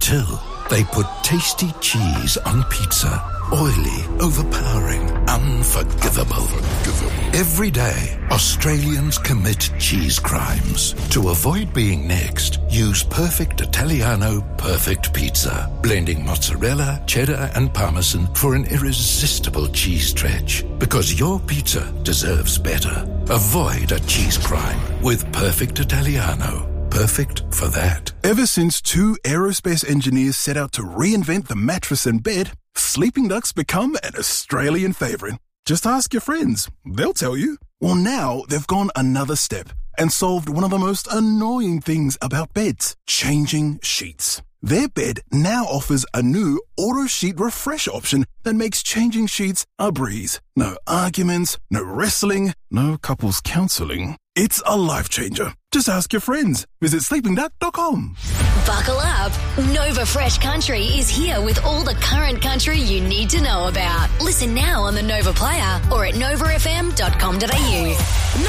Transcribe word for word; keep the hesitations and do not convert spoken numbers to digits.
Until they put tasty cheese on pizza. Oily, overpowering, unforgivable. Every day, Australians commit cheese crimes. To avoid being next, use Perfect Italiano Perfect Pizza, blending mozzarella, cheddar and parmesan for an irresistible cheese stretch. Because your pizza deserves better. Avoid a cheese crime with Perfect Italiano. Perfect for that. Ever since two aerospace engineers set out to reinvent the mattress and bed, Sleeping Duck's become an Australian favourite. Just ask your friends. They'll tell you. Well, now they've gone another step and solved one of the most annoying things about beds, changing sheets. Their bed now offers a new auto sheet refresh option that makes changing sheets a breeze. No arguments, no wrestling, no couples counselling. It's a life changer. Just ask your friends. Visit sleeping duck dot com. Buckle up. Nova Fresh Country is here with all the current country you need to know about. Listen now on the Nova Player or at nova f m dot com dot a u.